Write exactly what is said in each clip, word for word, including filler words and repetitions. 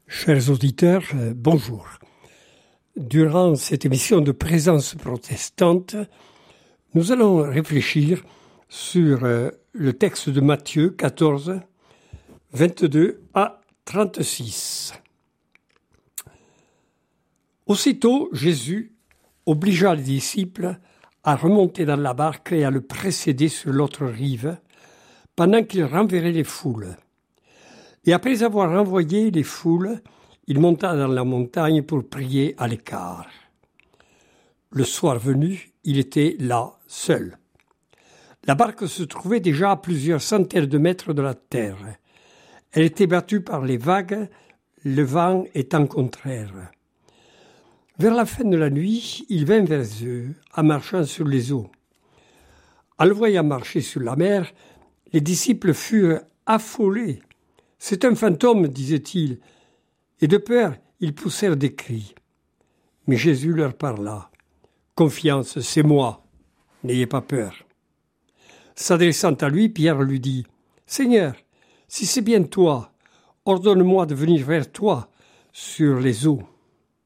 Chers auditeurs, euh, bonjour. Durant cette émission de Présence protestante, nous allons réfléchir sur euh, le texte de Matthieu quatorze, vingt-deux à trente-six. Aussitôt, Jésus obligea les disciples à remonter dans la barque et à le précéder sur l'autre rive, pendant qu'il renverrait les foules. Et après avoir renvoyé les foules, il monta dans la montagne pour prier à l'écart. Le soir venu, il était là, seul. La barque se trouvait déjà à plusieurs centaines de mètres de la terre. Elle était battue par les vagues, le vent étant contraire. Vers la fin de la nuit, il vint vers eux, en marchant sur les eaux. En le voyant marcher sur la mer, les disciples furent affolés. « C'est un fantôme », disaient-ils, et de peur, ils poussèrent des cris. Mais Jésus leur parla. « Confiance, c'est moi, n'ayez pas peur. » S'adressant à lui, Pierre lui dit, « Seigneur, si c'est bien toi, ordonne-moi de venir vers toi sur les eaux. »« Viens, »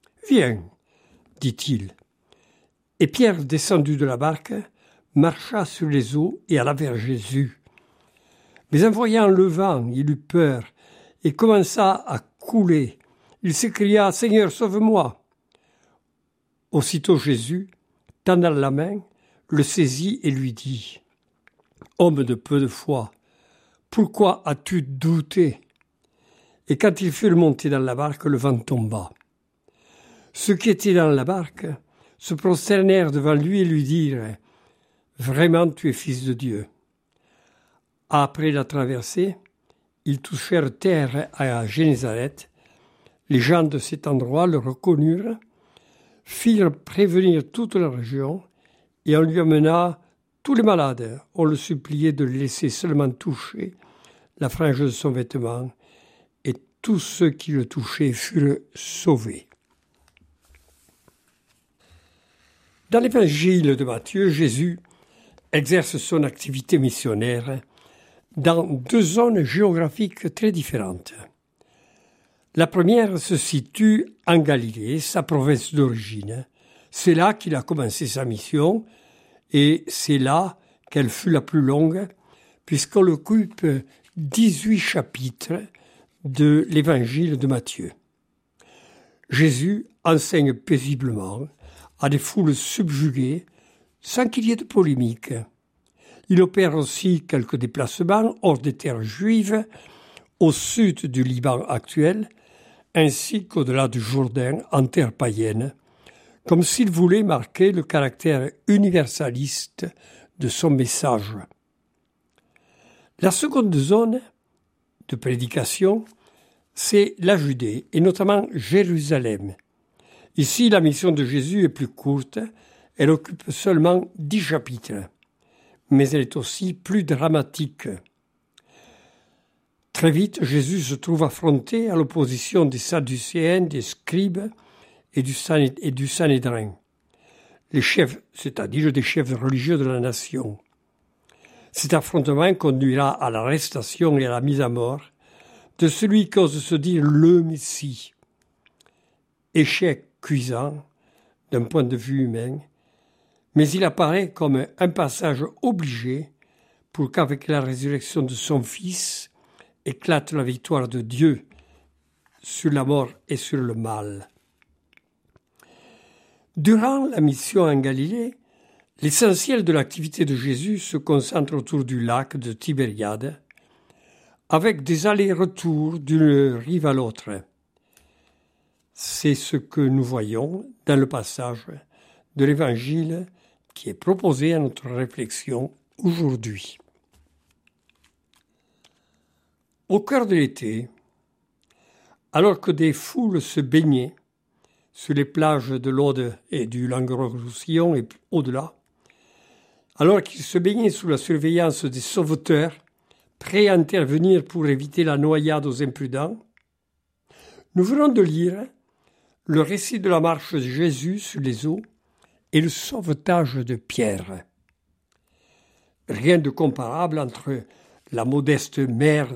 dit-il. Et Pierre, descendu de la barque, marcha sur les eaux et alla vers Jésus. Mais en voyant le vent, il eut peur et commença à couler. Il s'écria « Seigneur, sauve-moi !» Aussitôt Jésus, tendant la main, le saisit et lui dit « Homme de peu de foi, pourquoi as-tu douté ?» Et quand ils furent montés dans la barque, le vent tomba. Ceux qui étaient dans la barque se prosternèrent devant lui et lui dirent « Vraiment, tu es fils de Dieu. » Après la traversée, ils touchèrent terre à Génézareth. Les gens de cet endroit le reconnurent, firent prévenir toute la région, et on lui amena tous les malades. On le suppliait de le laisser seulement toucher la frange de son vêtement, et tous ceux qui le touchaient furent sauvés. Dans l'évangile de Matthieu, Jésus exerce son activité missionnaire dans deux zones géographiques très différentes. La première se situe en Galilée, sa province d'origine. C'est là qu'il a commencé sa mission et c'est là qu'elle fut la plus longue puisqu'on occupe dix-huit chapitres de l'évangile de Matthieu. Jésus enseigne paisiblement à des foules subjuguées sans qu'il y ait de polémique. Il opère aussi quelques déplacements hors des terres juives, au sud du Liban actuel, ainsi qu'au-delà du Jourdain, en terre païenne, comme s'il voulait marquer le caractère universaliste de son message. La seconde zone de prédication, c'est la Judée, et notamment Jérusalem. Ici, la mission de Jésus est plus courte, elle occupe seulement dix chapitres. Mais elle est aussi plus dramatique. Très vite, Jésus se trouve affronté à l'opposition des Sadducéens, des scribes et du, San- et du Sanhédrin, les chefs, c'est-à-dire des chefs religieux de la nation. Cet affrontement conduira à l'arrestation et à la mise à mort de celui qui ose se dire le Messie. Échec cuisant d'un point de vue humain, mais il apparaît comme un passage obligé pour qu'avec la résurrection de son Fils éclate la victoire de Dieu sur la mort et sur le mal. Durant la mission en Galilée, l'essentiel de l'activité de Jésus se concentre autour du lac de Tibériade, avec des allers-retours d'une rive à l'autre. C'est ce que nous voyons dans le passage de l'Évangile qui est proposé à notre réflexion aujourd'hui. Au cœur de l'été, alors que des foules se baignaient sur les plages de l'Aude et du Languedoc-Roussillon et au-delà, alors qu'ils se baignaient sous la surveillance des sauveteurs, prêts à intervenir pour éviter la noyade aux imprudents, nous venons de lire le récit de la marche de Jésus sur les eaux et le sauvetage de Pierre. Rien de comparable entre la modeste mer